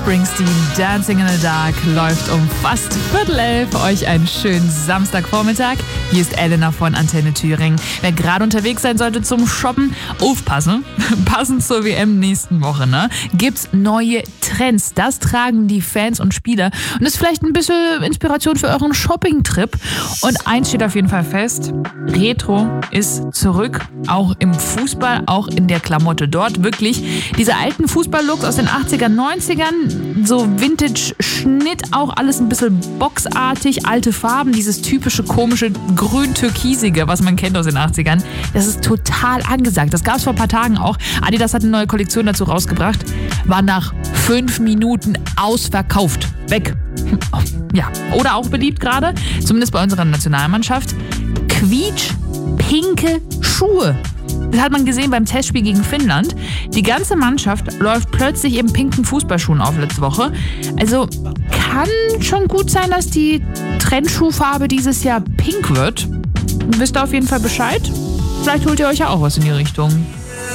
Springsteen, Dancing in the Dark, läuft um fast 10:15. Euch einen schönen Samstagvormittag. Hier ist Elena von Antenne Thüringen. Wer gerade unterwegs sein sollte zum Shoppen, aufpassen. Passend zur WM nächsten Woche, ne? Gibt's neue Trends. Das tragen die Fans und Spieler. Und ist vielleicht ein bisschen Inspiration für euren Shopping-Trip. Und eins steht auf jeden Fall fest. Retro ist zurück. Auch im Fußball, auch in der Klamotte dort. Wirklich diese alten Fußball-Looks aus den 80ern, 90ern. So Vintage-Schnitt, auch alles ein bisschen boxartig. Alte Farben, dieses typische komische grün-türkisige, was man kennt aus den 80ern. Das ist total angesagt. Das gab es vor ein paar Tagen auch. Adidas hat eine neue Kollektion dazu rausgebracht. War nach 5 Minuten ausverkauft. Weg. Ja, oder auch beliebt gerade, zumindest bei unserer Nationalmannschaft, quietsch-pinke Schuhe. Das hat man gesehen beim Testspiel gegen Finnland. Die ganze Mannschaft läuft plötzlich in pinken Fußballschuhen auf letzte Woche. Also kann schon gut sein, dass die Trendschuhfarbe dieses Jahr pink wird. Wisst ihr auf jeden Fall Bescheid? Vielleicht holt ihr euch ja auch was in die Richtung.